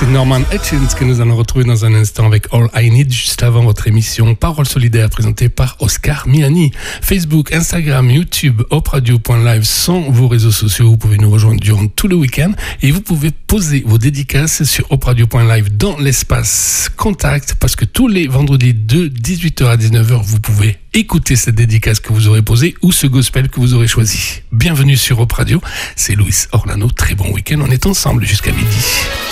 Norman Hutchins que nous allons retrouver dans un instant avec All I Need, juste avant votre émission Parole solidaire présentée par Oscar Miani. Facebook, Instagram, YouTube, hopradio.live sont vos réseaux sociaux. Vous pouvez nous rejoindre durant tout le week-end et vous pouvez poser vos dédicaces sur hopradio.live dans l'espace contact, parce que tous les vendredis de 18h à 19h, vous pouvez écouter cette dédicace que vous aurez posée ou ce gospel que vous aurez choisi. Bienvenue sur Hop Radio, c'est Luis Orlano. Très bon week-end, on est ensemble jusqu'à midi.